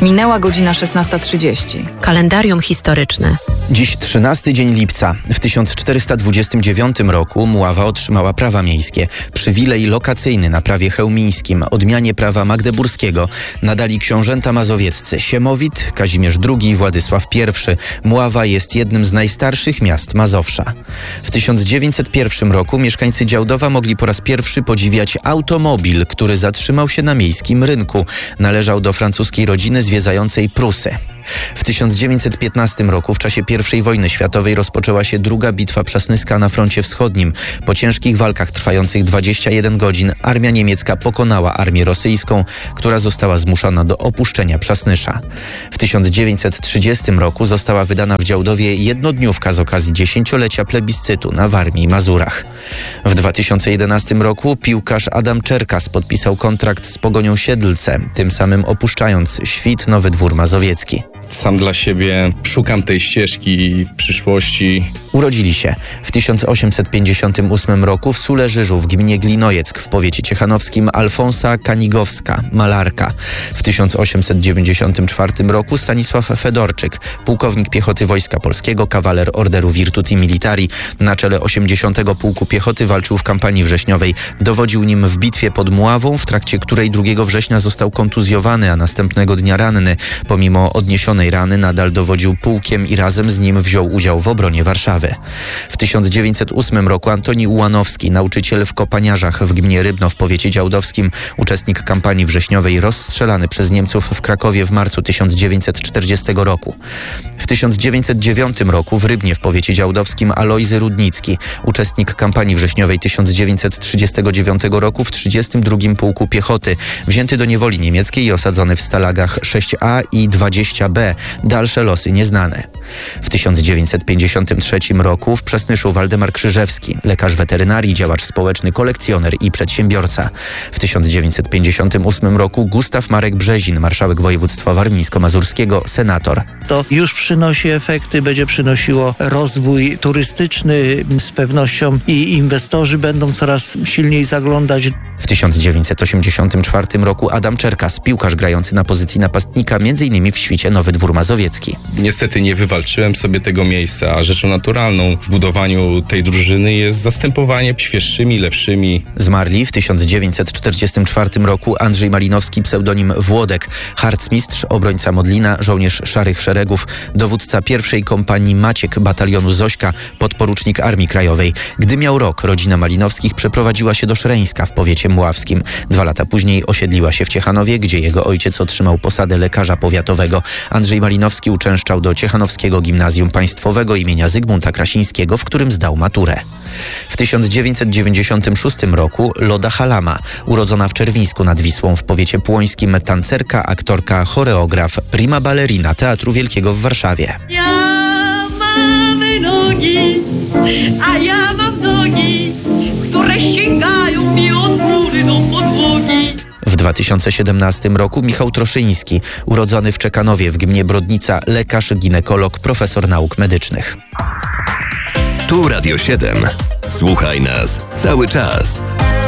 Minęła godzina 16:30. Kalendarium historyczne. Dziś 13 dzień lipca. W 1429 roku Mława otrzymała prawa miejskie. Przywilej lokacyjny na prawie chełmińskim, odmianie prawa magdeburskiego nadali książęta mazowieccy Siemowit, Kazimierz II i Władysław I. Mława jest jednym z najstarszych miast Mazowsza. W 1901 roku mieszkańcy Działdowa mogli po raz pierwszy podziwiać automobil, który zatrzymał się na miejskim rynku. Należał do francuskiej rodziny zwiedzającej Prusy. W 1915 roku w czasie I wojny światowej rozpoczęła się druga bitwa przasnyska na froncie wschodnim. Po ciężkich walkach trwających 21 godzin armia niemiecka pokonała armię rosyjską, która została zmuszona do opuszczenia Przasnysza. W 1930 roku została wydana w Działdowie jednodniówka z okazji 10-lecia plebiscytu na Warmii i Mazurach. W 2011 roku piłkarz Adam Czerkas podpisał kontrakt z Pogonią Siedlce, tym samym opuszczając Świt, Nowy Dwór Mazowiecki. Sam dla siebie szukam tej ścieżki w przyszłości. Urodzili się w 1858 roku w Sule-Żyżu w gminie Glinojec w powiecie ciechanowskim Alfonsa Kanigowska, malarka. W 1894 roku Stanisław Fedorczyk, pułkownik piechoty Wojska Polskiego, kawaler Orderu Virtuti Militari. Na czele 80. Pułku Piechoty walczył w kampanii wrześniowej. Dowodził nim w bitwie pod Mławą, w trakcie której 2 września został kontuzjowany, a następnego dnia ranny. Pomimo odniesionej rany nadal dowodził pułkiem i razem z nim wziął udział w obronie Warszawy. W 1908 roku Antoni Ułanowski, nauczyciel w Kopaniarzach w gminie Rybno w powiecie działdowskim, uczestnik kampanii wrześniowej, rozstrzelany przez Niemców w Krakowie w marcu 1940 roku. W 1909 roku w Rybnie w powiecie działdowskim Alojzy Rudnicki, uczestnik kampanii wrześniowej 1939 roku w 32. Pułku Piechoty, wzięty do niewoli niemieckiej i osadzony w Stalagach 6A i 20B. Dalsze losy nieznane. W 1953 roku w Przasnyszu Waldemar Krzyżewski, lekarz weterynarii, działacz społeczny, kolekcjoner i przedsiębiorca. W 1958 roku Gustaw Marek Brzezin, marszałek województwa warmińsko-mazurskiego, senator. To już przynosi efekty, będzie przynosiło rozwój turystyczny z pewnością i inwestorzy będą coraz silniej zaglądać. W 1984 roku Adam Czerkas, piłkarz grający na pozycji napastnika, m.in. w Świcie Nowy Dwór Mazowiecki. Niestety nie wywalczyłem sobie tego miejsca, a rzeczą naturalną w budowaniu tej drużyny jest zastępowanie świeższymi, lepszymi. Zmarli w 1944 roku Andrzej Malinowski, pseudonim Włodek, harcmistrz, obrońca Modlina, żołnierz Szarych Szeregów, dowódca 1. kompanii Maciek batalionu Zośka, podporucznik Armii Krajowej. Gdy miał rok, rodzina Malinowskich przeprowadziła się do Szreńska w powiecie mławskim. 2 lata później osiedliła się w Ciechanowie, gdzie jego ojciec otrzymał posadę lekarza powiatowego. Andrzej Malinowski uczęszczał do Ciechanowskiego Gimnazjum Państwowego imienia Zygmunta Krasińskiego, w którym zdał maturę. W 1996 roku Loda Halama, urodzona w Czerwińsku nad Wisłą w powiecie płońskim, tancerka, aktorka, choreograf, prima ballerina Teatru Wielkiego w Warszawie. Ja mamy nogi, a ja mam nogi, które sięgają mi od góry do podłogi. W 2017 roku Michał Troszyński, urodzony w Czekanowie w gminie Brodnica, lekarz, ginekolog, profesor nauk medycznych. Tu Radio 7. Słuchaj nas cały czas.